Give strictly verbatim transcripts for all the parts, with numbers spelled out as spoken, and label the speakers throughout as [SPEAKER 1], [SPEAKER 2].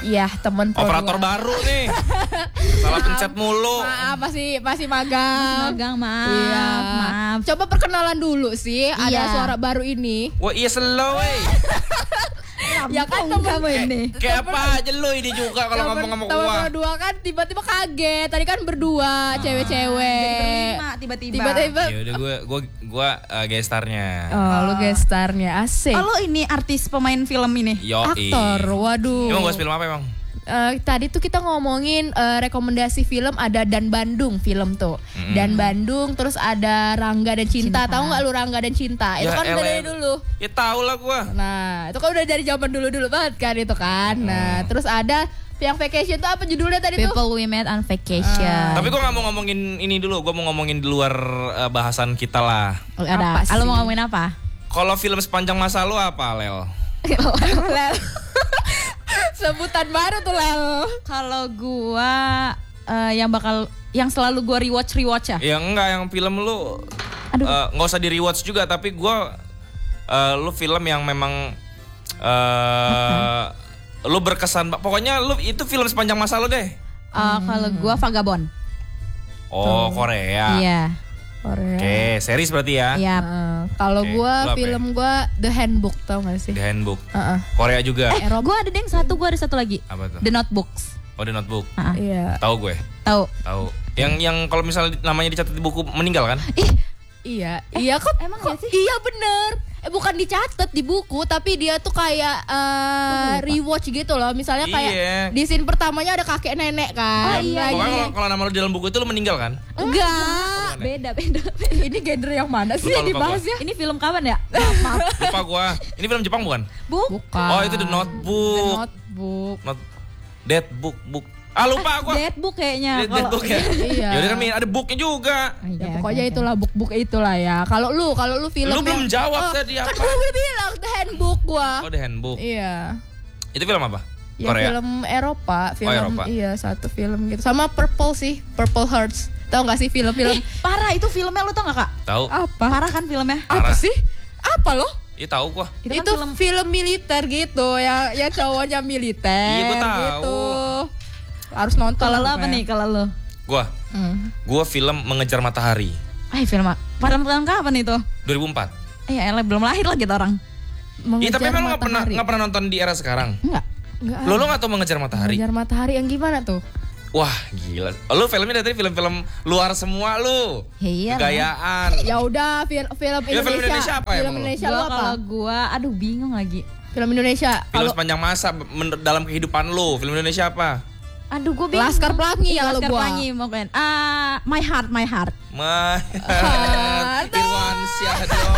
[SPEAKER 1] Iya, temen Pro
[SPEAKER 2] Operator
[SPEAKER 1] dua.
[SPEAKER 2] baru nih. Salah pencet mulu.
[SPEAKER 1] Maaf, masih masih magang.
[SPEAKER 3] Masih magang, maaf.
[SPEAKER 1] Iya.
[SPEAKER 3] Maaf.
[SPEAKER 1] Coba perkenalan dulu sih. Ada
[SPEAKER 3] Iya.
[SPEAKER 1] suara baru ini.
[SPEAKER 2] Wah iya slow wey.
[SPEAKER 1] Ya kan
[SPEAKER 3] Kampung
[SPEAKER 1] temen
[SPEAKER 3] kamu ini.
[SPEAKER 2] Kayak apa aja lu ini juga kalau ngomong sama
[SPEAKER 1] temen
[SPEAKER 2] gua.
[SPEAKER 1] Pro dua kan tiba-tiba kaget. Tadi kan berdua, cewek-cewek.
[SPEAKER 3] Jadi berlima tiba-tiba.
[SPEAKER 1] Tiba-tiba.
[SPEAKER 2] Ya udah gua gua gua uh, gestarnya.
[SPEAKER 1] Oh, lu gestarnya asik.
[SPEAKER 3] Oh, lo ini artis pemain film ini?
[SPEAKER 2] Yo.
[SPEAKER 1] Aktor, waduh.
[SPEAKER 2] Emang gua film apa emang?
[SPEAKER 1] Eh, tadi tuh kita ngomongin eh, rekomendasi film ada Dan Bandung film tuh.
[SPEAKER 2] Mm.
[SPEAKER 1] Dan Bandung terus ada Rangga dan Cinta.
[SPEAKER 3] Cinta.
[SPEAKER 1] Tahu nggak lu Rangga dan Cinta? Itu
[SPEAKER 2] Ya
[SPEAKER 1] kan udah
[SPEAKER 2] elah.
[SPEAKER 1] dari dulu.
[SPEAKER 2] Ya tau lah gua.
[SPEAKER 1] Nah, itu kan udah dari zaman dulu-dulu banget kan itu kan. Nah, terus ada yang vacation tuh apa judulnya tadi tuh?
[SPEAKER 3] People We Met on Vacation.
[SPEAKER 2] Tapi gua nggak mau ngomongin ini dulu. Gua mau ngomongin di luar uh, bahasan kita lah.
[SPEAKER 3] Oh, ada.
[SPEAKER 1] Apa
[SPEAKER 3] Lo
[SPEAKER 1] sih?
[SPEAKER 3] mau ngomongin apa?
[SPEAKER 2] Kalau film sepanjang masa lu apa, Lel?
[SPEAKER 1] Lel. Sebutan baru tuh Lel.
[SPEAKER 3] Kalau gua eh, yang bakal yang selalu gua rewatch rewatch ya.
[SPEAKER 2] Ya enggak, yang film lu
[SPEAKER 3] Aduh.
[SPEAKER 2] uh, nggak usah di rewatch juga, tapi gua uh, lu film yang memang uh, lu berkesan. Pokoknya lu itu film sepanjang masa lu deh.
[SPEAKER 3] Eh, Kalau gua Vagabond.
[SPEAKER 2] Oh, Korea.
[SPEAKER 3] Iya.
[SPEAKER 1] Korea.
[SPEAKER 2] Oke, series berarti ya.
[SPEAKER 3] Iya.
[SPEAKER 1] Nah, kalau
[SPEAKER 2] Oke,
[SPEAKER 1] gua
[SPEAKER 2] lu apa
[SPEAKER 1] film gua The Handbook, tau gak sih?
[SPEAKER 2] The Handbook.
[SPEAKER 1] Heeh.
[SPEAKER 2] Korea juga.
[SPEAKER 1] Eropa.
[SPEAKER 3] Gua ada deng satu, gua ada satu lagi.
[SPEAKER 2] Apa tuh?
[SPEAKER 3] The Notebooks.
[SPEAKER 2] Oh, The Notebook.
[SPEAKER 3] Heeh.
[SPEAKER 1] Iya.
[SPEAKER 2] Tahu gue.
[SPEAKER 3] Tahu.
[SPEAKER 2] Tahu. Yang yang kalau misalnya namanya dicatat di buku meninggal kan?
[SPEAKER 3] Ih,
[SPEAKER 1] Iya, iya kok.
[SPEAKER 3] emang
[SPEAKER 1] kok,
[SPEAKER 3] ya sih?
[SPEAKER 1] Iya bener. Eh bukan dicatat di buku, tapi dia tuh kayak eh, rewatch gitu loh. Misalnya kayak
[SPEAKER 2] Iya.
[SPEAKER 1] di scene pertamanya ada kakek nenek kan.
[SPEAKER 3] Oh, iya,
[SPEAKER 1] Lagi-
[SPEAKER 2] Pokoknya kalau, kalau nama lu di dalam buku itu lu meninggal kan?
[SPEAKER 1] Enggak.
[SPEAKER 3] beda beda.
[SPEAKER 1] Ini genre yang mana sih
[SPEAKER 2] Lupa,
[SPEAKER 1] yang
[SPEAKER 2] lupa
[SPEAKER 1] dibahas
[SPEAKER 2] gua.
[SPEAKER 1] ya?
[SPEAKER 3] Ini film kapan ya? Maaf.
[SPEAKER 2] Lupa gua. Ini film Jepang bukan?
[SPEAKER 3] Bu.
[SPEAKER 1] Bukan.
[SPEAKER 2] Oh, itu The Notebook.
[SPEAKER 1] The Notebook.
[SPEAKER 2] Not Dead Book Book. Ah, lupa gua.
[SPEAKER 3] Dead Book kayaknya.
[SPEAKER 2] Dead, Dead
[SPEAKER 3] Kalau-
[SPEAKER 2] Book ya.
[SPEAKER 1] Iya.
[SPEAKER 2] Ya udah kan ada booknya juga.
[SPEAKER 1] Ya,
[SPEAKER 3] Iya,
[SPEAKER 1] pokoknya
[SPEAKER 3] oke, oke.
[SPEAKER 1] itulah book-book itulah ya. Kalau lu, kalau lu film
[SPEAKER 2] Lu belum
[SPEAKER 1] yang-
[SPEAKER 2] jawab
[SPEAKER 1] Oh,
[SPEAKER 2] tadi
[SPEAKER 1] kan
[SPEAKER 2] apa?
[SPEAKER 1] gua udah bilang The Handbook gua.
[SPEAKER 2] Oh, The Handbook.
[SPEAKER 1] Iya.
[SPEAKER 2] Itu film apa?
[SPEAKER 1] Ya
[SPEAKER 2] Korea.
[SPEAKER 1] film Eropa, film
[SPEAKER 2] Eropa.
[SPEAKER 1] iya satu film gitu. Sama Purple sih, Purple Hearts. Tahu nggak sih film-film
[SPEAKER 3] Ih, parah itu filmnya, lu tau gak kak?
[SPEAKER 2] Tahu?
[SPEAKER 1] apa?
[SPEAKER 3] Parah kan filmnya?
[SPEAKER 2] Parah.
[SPEAKER 1] Apa sih? Apa loh?
[SPEAKER 2] Iya tahu gua.
[SPEAKER 3] Itu,
[SPEAKER 1] Itu,
[SPEAKER 3] kan film
[SPEAKER 1] film militer gitu, yang yang cowoknya militer.
[SPEAKER 2] Iya, gua tahu.
[SPEAKER 1] Gitu. Harus nonton.
[SPEAKER 3] kalau
[SPEAKER 1] lah
[SPEAKER 3] lo apa
[SPEAKER 1] pokoknya.
[SPEAKER 3] nih kalau lo?
[SPEAKER 2] Gua.
[SPEAKER 1] Hmm.
[SPEAKER 2] Gua film Mengejar Matahari
[SPEAKER 3] Ah, film apa? Film film kapan itu?
[SPEAKER 2] dua ribu empat.
[SPEAKER 3] Eh, ya elah, belum lahir lah kita orang.
[SPEAKER 2] Iya, tapi
[SPEAKER 1] Mengejar
[SPEAKER 2] emang lu nggak pernah
[SPEAKER 1] Matahari.
[SPEAKER 2] nggak pernah nonton di era sekarang.
[SPEAKER 3] Enggak.
[SPEAKER 1] Nggak
[SPEAKER 2] Lo
[SPEAKER 1] ada.
[SPEAKER 2] lo nggak tahu Mengejar Matahari?
[SPEAKER 1] Mengejar Matahari yang gimana tuh?
[SPEAKER 2] Wah gila. Lu filmnya dari tadi film-film luar semua lu.
[SPEAKER 3] Iya lah.
[SPEAKER 2] Gayaan.
[SPEAKER 1] Ya udah film film
[SPEAKER 2] Ya,
[SPEAKER 1] Indonesia.
[SPEAKER 2] film Indonesia apa
[SPEAKER 1] Film
[SPEAKER 2] emang lu?
[SPEAKER 1] Indonesia
[SPEAKER 3] Gua
[SPEAKER 1] lu apa?
[SPEAKER 3] kalau gua, aduh bingung lagi.
[SPEAKER 1] Film Indonesia.
[SPEAKER 2] Film
[SPEAKER 1] Kalau
[SPEAKER 2] sepanjang masa men- dalam kehidupan lu. Film Indonesia apa?
[SPEAKER 3] Aduh, gua bingung.
[SPEAKER 1] Laskar Pelangi
[SPEAKER 3] Iya,
[SPEAKER 1] kalau
[SPEAKER 3] Laskar
[SPEAKER 1] gua.
[SPEAKER 3] Pelangi mungkin. Ah, My Heart, My Heart.
[SPEAKER 2] My
[SPEAKER 1] Heart.
[SPEAKER 2] Irwansyah dong.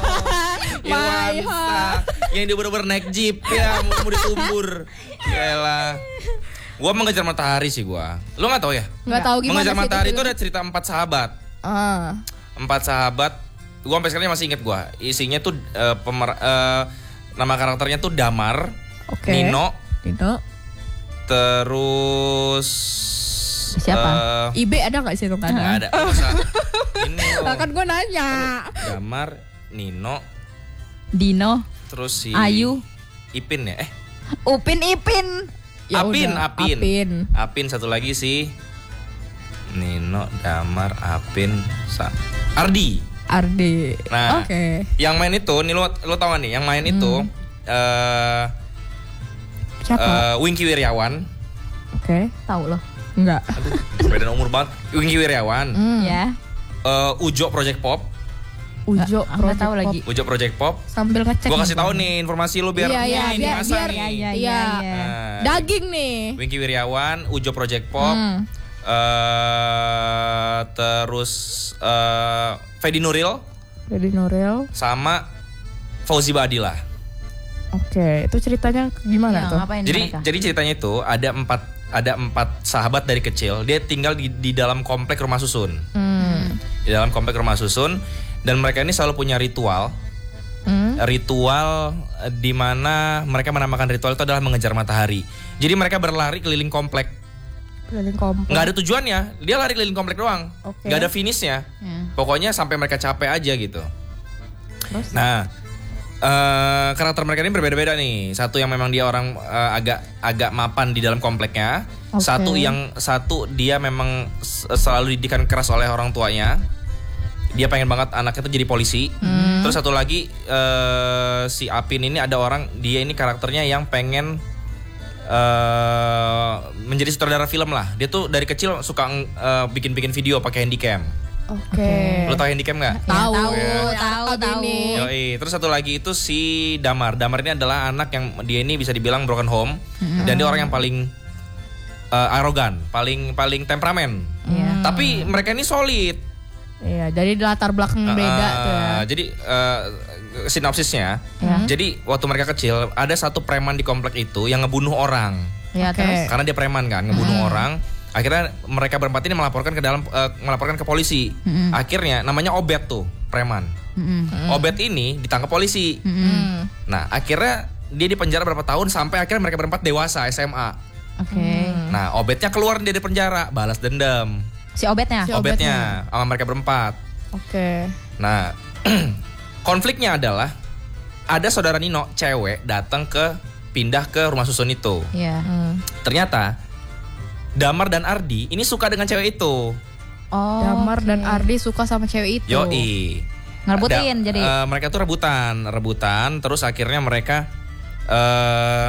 [SPEAKER 1] My
[SPEAKER 2] Irwansyah. Yang dia bener-bener naik jeep ya, mau, mau ditumbur. Yaelah. Gua Mengejar Matahari sih gua. Lu nggak tahu ya?
[SPEAKER 1] nggak tahu gimana
[SPEAKER 2] Mengejar
[SPEAKER 1] sih
[SPEAKER 2] Matahari itu
[SPEAKER 1] film.
[SPEAKER 2] ada cerita empat sahabat.
[SPEAKER 1] Ah.
[SPEAKER 2] Empat sahabat. Gua sampai sekarang masih inget gua. Isinya tuh eh, pemer- eh, nama karakternya tuh Damar,
[SPEAKER 1] Oke.
[SPEAKER 2] Nino,
[SPEAKER 1] Nino.
[SPEAKER 2] terus
[SPEAKER 3] Siapa?
[SPEAKER 2] eh,
[SPEAKER 1] I B ada nggak sih itu kan?
[SPEAKER 2] nggak ada. Masa, ini
[SPEAKER 1] Lah,
[SPEAKER 2] loh.
[SPEAKER 1] kan gue nanya.
[SPEAKER 2] Damar, Nino,
[SPEAKER 3] Dino,
[SPEAKER 2] terus si
[SPEAKER 3] Ayu.
[SPEAKER 2] Ipin ya? Eh,
[SPEAKER 3] Upin Ipin.
[SPEAKER 1] Ya
[SPEAKER 2] Apin,
[SPEAKER 1] udah,
[SPEAKER 2] Apin.
[SPEAKER 1] Apin.
[SPEAKER 2] Apin satu lagi si Nino, Damar, Apin, Sa- Ardi.
[SPEAKER 1] Ardi.
[SPEAKER 2] Nah,
[SPEAKER 1] Oke.
[SPEAKER 2] yang main itu, nih lo lo tau gak nih? Yang main itu eh
[SPEAKER 1] Siapa?
[SPEAKER 2] eh, Wingky Wiryawan.
[SPEAKER 1] Oke.
[SPEAKER 3] Tahu loh.
[SPEAKER 1] Enggak.
[SPEAKER 2] Aduh, beda umur banget. Wingky Wiryawan,
[SPEAKER 1] Hmm.
[SPEAKER 3] Ya.
[SPEAKER 2] eh, Ujo Project Pop,
[SPEAKER 1] Ujo.
[SPEAKER 3] Nggak- nggak tahu
[SPEAKER 1] Project
[SPEAKER 3] lagi.
[SPEAKER 1] Pop.
[SPEAKER 2] Ujo Project Pop.
[SPEAKER 1] Sambil ngecek.
[SPEAKER 2] Gua kasih
[SPEAKER 1] nih,
[SPEAKER 2] tahu
[SPEAKER 1] Bang.
[SPEAKER 2] nih informasi lu biar
[SPEAKER 1] Iya, iya,
[SPEAKER 2] ini
[SPEAKER 1] biar-
[SPEAKER 2] dirasa
[SPEAKER 1] biar-
[SPEAKER 2] nih.
[SPEAKER 3] Iya, iya,
[SPEAKER 1] Iya.
[SPEAKER 3] iya.
[SPEAKER 2] Nah,
[SPEAKER 1] Daging nih.
[SPEAKER 2] Wingky Wiryawan, Ujo Project Pop,
[SPEAKER 1] Hmm.
[SPEAKER 2] eh terus eh Fedi Nuril
[SPEAKER 1] Dedi Nuril.
[SPEAKER 2] sama Fauzi Badillah.
[SPEAKER 1] Oke, itu ceritanya gimana
[SPEAKER 3] Ya,
[SPEAKER 1] tuh?
[SPEAKER 3] ngapain
[SPEAKER 2] Jadi
[SPEAKER 3] mereka?
[SPEAKER 2] jadi ceritanya itu ada empat ada empat sahabat dari kecil. Dia tinggal di, di dalam komplek rumah susun.
[SPEAKER 1] Hmm.
[SPEAKER 2] Di dalam komplek rumah susun dan mereka ini selalu punya ritual.
[SPEAKER 1] Hmm.
[SPEAKER 2] Ritual eh, di mana mereka menamakan ritual itu adalah mengejar matahari. Jadi mereka berlari keliling komplek.
[SPEAKER 1] Keliling komplek.
[SPEAKER 2] Nggak ada tujuannya, dia lari keliling komplek doang.
[SPEAKER 1] Oke.
[SPEAKER 2] Nggak ada finishnya.
[SPEAKER 3] Ya.
[SPEAKER 2] Pokoknya sampai mereka capek aja gitu.
[SPEAKER 1] Terus?
[SPEAKER 2] Nah, uh, karakter mereka ini berbeda-beda nih. Satu yang memang dia orang uh, agak agak mapan di dalam kompleknya.
[SPEAKER 1] Okay.
[SPEAKER 2] Satu yang satu dia memang selalu didikan keras oleh orang tuanya. Dia pengen banget anaknya tuh jadi polisi. Hmm. Terus satu lagi uh, si Apin ini ada orang, dia ini karakternya yang pengen uh, menjadi sutradara film lah. Dia tuh dari kecil suka uh, bikin-bikin video pakai handycam.
[SPEAKER 1] Oke. Okay.
[SPEAKER 2] Lo tau handycam nggak?
[SPEAKER 1] Tahu,
[SPEAKER 3] ya, tahu, tahu.
[SPEAKER 2] Yoi. Terus satu lagi itu si Damar. Damar ini adalah anak yang dia ini bisa dibilang broken home. Hmm. Dan dia orang yang paling uh, arogan, paling paling temperamen.
[SPEAKER 3] Yeah.
[SPEAKER 2] Tapi mereka ini solid.
[SPEAKER 1] Iya, dari latar belakang beda
[SPEAKER 2] uh,
[SPEAKER 1] tuh ya.
[SPEAKER 2] Jadi uh, sinopsisnya,
[SPEAKER 1] ya.
[SPEAKER 2] jadi waktu mereka kecil ada satu preman di komplek itu yang ngebunuh orang.
[SPEAKER 3] Ya,
[SPEAKER 1] okay.
[SPEAKER 3] terus
[SPEAKER 2] Karena dia preman kan, ngebunuh hmm. orang. Akhirnya mereka berempat ini melaporkan ke dalam, uh, melaporkan ke polisi. Hmm. Akhirnya namanya Obet tuh preman. Hmm. Obet ini ditangkap polisi. Hmm. Nah akhirnya dia di penjara berapa tahun sampai akhirnya mereka berempat dewasa S M A.
[SPEAKER 3] Oke. Okay.
[SPEAKER 2] Nah Obetnya keluar dari penjara, balas dendam.
[SPEAKER 3] Si Obetnya?
[SPEAKER 1] Si
[SPEAKER 2] Obetnya sama mereka berempat.
[SPEAKER 1] Oke. Okay.
[SPEAKER 2] Nah, konfliknya adalah ada saudara Nino cewek datang ke pindah ke rumah susun itu.
[SPEAKER 3] Iya. Hmm.
[SPEAKER 2] Ternyata Damar dan Ardi ini suka dengan cewek itu.
[SPEAKER 3] Oh.
[SPEAKER 1] Damar okay. dan Ardi suka sama cewek itu.
[SPEAKER 2] Yoi.
[SPEAKER 3] Ngerebutin jadi.
[SPEAKER 2] Uh, mereka tuh rebutan, rebutan. Terus akhirnya mereka, uh,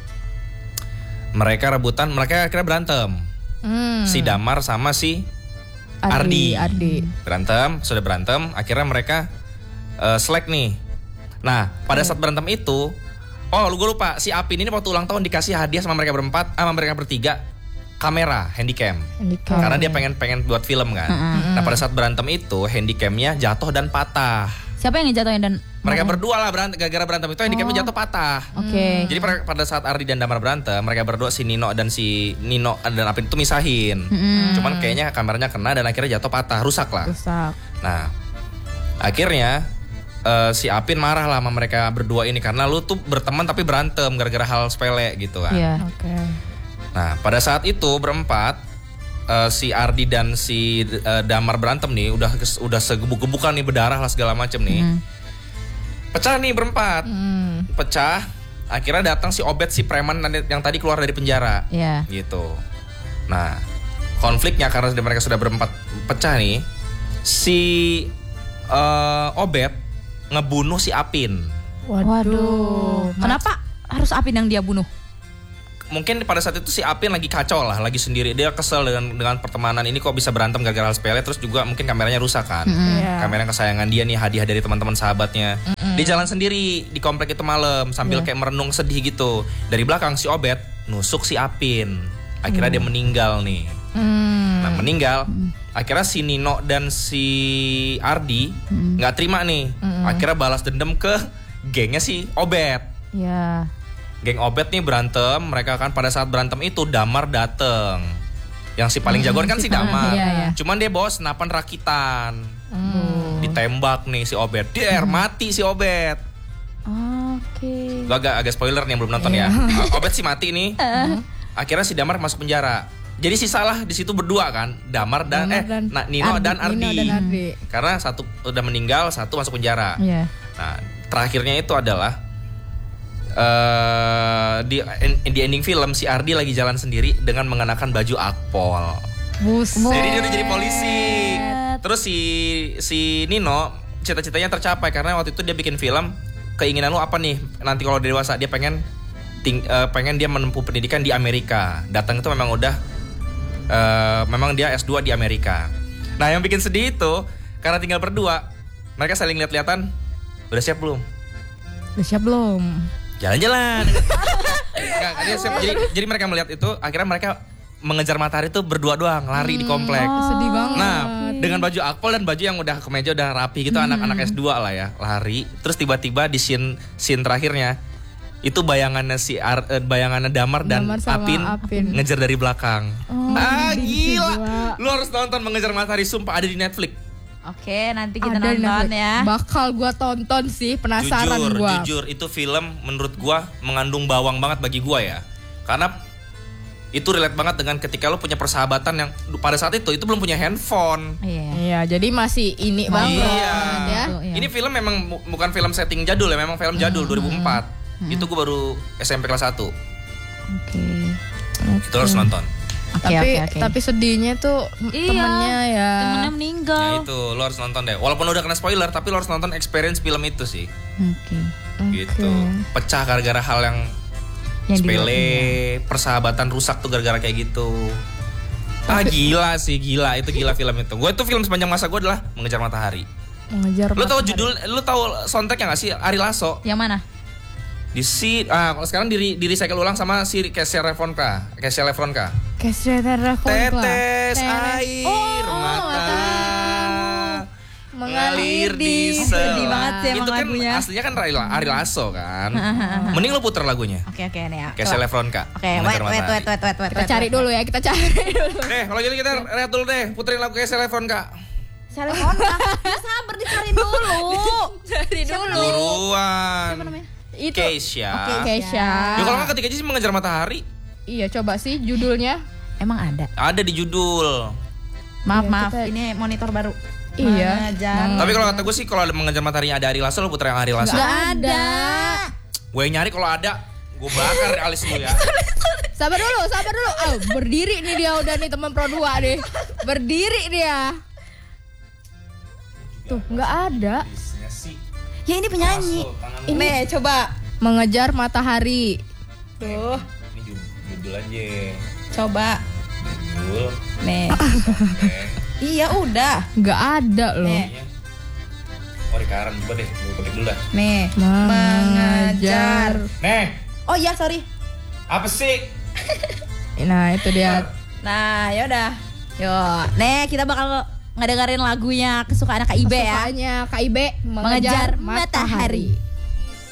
[SPEAKER 2] mereka rebutan, mereka akhirnya berantem. Hmm. Si Damar sama si Ardi.
[SPEAKER 1] Ardi. Ardi.
[SPEAKER 2] Berantem, sudah berantem. Akhirnya mereka uh, selek nih. Nah, pada saat berantem itu, oh lu gue lupa, si Apin ini waktu ulang tahun dikasih hadiah sama mereka berempat, sama mereka bertiga, kamera, handycam. Handycam. Karena dia pengen pengen buat film kan. Mm-hmm. Nah pada saat berantem itu, handycamnya jatuh dan patah.
[SPEAKER 3] Siapa yang ngejatuhin dan?
[SPEAKER 2] Mereka berdua lah berantem, gara-gara berantem itu handycamnya oh. jatuh patah.
[SPEAKER 3] Oke. Okay.
[SPEAKER 2] Jadi pada saat Ardi dan Damar berantem, mereka berdua si Nino dan si Nino dan Apin itu misahin. Mm-hmm. Cuman kayaknya kameranya kena dan akhirnya jatuh patah, rusak lah.
[SPEAKER 1] Rusak.
[SPEAKER 2] Nah, akhirnya uh, si Apin marah lah sama mereka berdua ini karena lu tuh berteman tapi berantem gara-gara hal sepele gitu kan.
[SPEAKER 3] Iya.
[SPEAKER 1] Yeah. Oke. Okay.
[SPEAKER 2] Nah, pada saat itu berempat uh, si Ardi dan si uh, Damar berantem nih, udah udah segebuk-gebukan nih, berdarah lah segala macem nih. Mm. Pecah nih berempat. Mm. Pecah. Akhirnya datang si Obet si preman yang tadi keluar dari penjara.
[SPEAKER 3] Iya.
[SPEAKER 2] Yeah. Gitu. Nah, konfliknya karena mereka sudah berempat pecah nih, si uh, Obet ngebunuh si Apin.
[SPEAKER 3] Waduh. Waduh. Kenapa harus Apin yang dia bunuh?
[SPEAKER 2] Mungkin pada saat itu si Apin lagi kacau lah, lagi sendiri. Dia kesel dengan dengan pertemanan ini kok bisa berantem gara-gara hal sepele. Terus juga mungkin kameranya rusak kan. Mm-hmm. Yeah. Kamera kesayangan dia nih, hadiah dari teman-teman sahabatnya. Mm-hmm. Dia jalan sendiri di komplek itu malam sambil yeah. kayak merenung sedih gitu. Dari belakang si Obet nusuk si Apin. Akhirnya mm. dia meninggal nih. Mm. Nah meninggal. Mm. Akhirnya si Nino dan si Ardi nggak mm. terima nih. Mm. Akhirnya balas dendam ke gengnya si Obet.
[SPEAKER 3] Iya. Yeah.
[SPEAKER 2] Geng Obet nih berantem, mereka kan pada saat berantem itu Damar dateng. Yang si paling hmm, jagoan kan si, si Damar. Iya, iya. Cuman dia bawa senapan rakitan. Hmm. Ditembak nih si Obet. Dia hmm. mati si Obet.
[SPEAKER 3] Oke. Okay.
[SPEAKER 2] Gue agak agak spoiler nih yang belum nonton yeah. ya. Obet sih mati nih. Uh. Akhirnya si Damar masuk penjara. Jadi si salah di situ berdua kan, Damar dan
[SPEAKER 1] Damar
[SPEAKER 2] eh
[SPEAKER 1] dan
[SPEAKER 2] nah, Nino
[SPEAKER 1] Ardi,
[SPEAKER 2] dan Ardi.
[SPEAKER 1] Nino dan Ardi.
[SPEAKER 2] Karena satu udah meninggal, satu masuk penjara.
[SPEAKER 3] Yeah.
[SPEAKER 2] Nah, terakhirnya itu adalah Uh, di, di ending film si Ardi lagi jalan sendiri dengan mengenakan baju akpol.
[SPEAKER 1] Buset.
[SPEAKER 2] Jadi dia udah jadi polisi. Terus si si Nino cita-citanya tercapai karena waktu itu dia bikin film. Keinginan lu apa nih nanti kalau dewasa? Dia pengen ting, uh, pengen dia menempuh pendidikan di Amerika. Datang itu memang udah uh, memang dia S dua di Amerika. Nah yang bikin sedih itu karena tinggal berdua, mereka saling lihat-lihatan. Udah siap belum?
[SPEAKER 1] Udah siap belum?
[SPEAKER 2] Jalan-jalan. Nggak, dia siap. Jadi, jadi mereka melihat itu, akhirnya mereka mengejar matahari itu berdua doang, lari hmm, di komplek.
[SPEAKER 1] Oh, sedih banget.
[SPEAKER 2] Nah, dengan baju akpol dan baju yang udah kemeja udah rapi gitu, hmm. anak-anak S dua lah ya, lari. Terus tiba-tiba di scene scene terakhirnya itu bayangannya si Ar, bayangannya Damar dan
[SPEAKER 1] Damar
[SPEAKER 2] Apin,
[SPEAKER 1] Apin
[SPEAKER 2] ngejar dari belakang.
[SPEAKER 1] Oh,
[SPEAKER 2] ah gila. Lu harus nonton Mengejar Matahari, sumpah ada di Netflix.
[SPEAKER 3] Oke, nanti kita
[SPEAKER 1] ada
[SPEAKER 3] nonton ya.
[SPEAKER 1] Bakal gua tonton sih, penasaran
[SPEAKER 2] jujur,
[SPEAKER 1] gua.
[SPEAKER 2] Jujur, itu film menurut gua mengandung bawang banget bagi gua ya. Karena Itu relate banget dengan ketika lo punya persahabatan yang pada saat itu itu belum punya handphone.
[SPEAKER 3] Iya.
[SPEAKER 1] Iya, jadi masih ini banget
[SPEAKER 2] Iya.
[SPEAKER 1] ya.
[SPEAKER 3] Iya.
[SPEAKER 2] Ini film memang bu- bukan film setting jadul ya, memang film jadul dua ribu empat. Itu gue baru S M P kelas satu.
[SPEAKER 3] Oke.
[SPEAKER 2] Itu harus nonton.
[SPEAKER 3] Oke,
[SPEAKER 1] tapi
[SPEAKER 3] oke, oke.
[SPEAKER 1] tapi sedihnya tuh
[SPEAKER 3] Iya,
[SPEAKER 1] temennya ya.
[SPEAKER 3] Temennya meninggal.
[SPEAKER 2] Ya itu lo harus nonton deh. Walaupun udah kena spoiler, tapi lo harus nonton experience film itu sih.
[SPEAKER 3] Oke.
[SPEAKER 2] Gitu. Pecah gara-gara hal yang,
[SPEAKER 3] Yang
[SPEAKER 2] sepele,
[SPEAKER 3] di-
[SPEAKER 2] persahabatan rusak tuh gara-gara kayak gitu. Ah gila sih, gila itu gila film itu. Gue tuh film sepanjang masa gue adalah Mengejar Matahari.
[SPEAKER 1] Mengejar.
[SPEAKER 2] Lo tau
[SPEAKER 1] matahari.
[SPEAKER 2] judul, lo tau soundtracknya gak sih? Ari Lasso.
[SPEAKER 3] Yang mana?
[SPEAKER 2] Di si, ah kalau sekarang di di recycle ulang sama si Casey Lefronka, Casey Lefronka.
[SPEAKER 1] Casey Lefronka.
[SPEAKER 2] Tetes
[SPEAKER 1] Tetes.
[SPEAKER 2] air
[SPEAKER 1] Oh,
[SPEAKER 2] mata
[SPEAKER 1] mengalir di
[SPEAKER 3] sedih banget sih
[SPEAKER 2] Itu
[SPEAKER 3] emang
[SPEAKER 2] kan
[SPEAKER 3] lagunya.
[SPEAKER 2] aslinya kan Ari, Ari Lasso kan. Mending lo puter lagunya.
[SPEAKER 3] Oke oke nih ya.
[SPEAKER 2] Casey
[SPEAKER 3] Coba.
[SPEAKER 2] Lefronka.
[SPEAKER 3] Oke, wait wait wait wait wait wait.
[SPEAKER 1] Kita cari dulu ya, kita cari dulu.
[SPEAKER 2] Deh, kalau gitu kita lihat dulu deh, puterin lagu Casey Lefronka.
[SPEAKER 3] Telepon Kak. Ya sabar dicari dulu.
[SPEAKER 1] Cari dulu.
[SPEAKER 2] Buruan.
[SPEAKER 1] Itu
[SPEAKER 2] Keisha.
[SPEAKER 3] Oke,
[SPEAKER 1] Keisha.
[SPEAKER 2] Ya kalau nggak ketika sih Mengejar Matahari,
[SPEAKER 1] Iya, coba sih judulnya.
[SPEAKER 3] Emang ada.
[SPEAKER 2] ada di judul.
[SPEAKER 3] Maaf
[SPEAKER 1] Iya,
[SPEAKER 3] maaf,
[SPEAKER 1] kita-
[SPEAKER 3] ini monitor baru.
[SPEAKER 1] Iya.
[SPEAKER 3] Mengejar.
[SPEAKER 2] Tapi kalau kata gue sih kalau ada Mengejar Mataharinya ada Ari Lasso, lo puter yang Ari Lasso.
[SPEAKER 1] Nggak ada.
[SPEAKER 2] Gue nyari kalau ada, gue bakar alis lu ya.
[SPEAKER 1] Sabar dulu, sabar dulu. Oh, berdiri nih dia udah nih teman Pro dua nih. Berdiri dia. Tuh, nggak ada.
[SPEAKER 3] Ya ini penyanyi. Nih coba.
[SPEAKER 1] Mengejar Matahari.
[SPEAKER 3] Tuh,
[SPEAKER 2] Ini judul, judul aja.
[SPEAKER 3] coba.
[SPEAKER 2] Judul.
[SPEAKER 3] Nih. Iya udah.
[SPEAKER 1] Nggak ada loh.
[SPEAKER 3] Nih.
[SPEAKER 2] Oh Rikaran, coba deh, gue pakai dulu dah.
[SPEAKER 3] Nih.
[SPEAKER 1] Mengejar.
[SPEAKER 2] Nih,
[SPEAKER 3] Oh iya sorry.
[SPEAKER 2] apa sih?
[SPEAKER 1] Nah, itu dia.
[SPEAKER 3] Nah yaudah. Yuk. Nih kita bakal ngedengerin lagunya kesukaan Kak Ibe ya.
[SPEAKER 1] Kesukaannya K I B
[SPEAKER 3] Mengejar Matahari.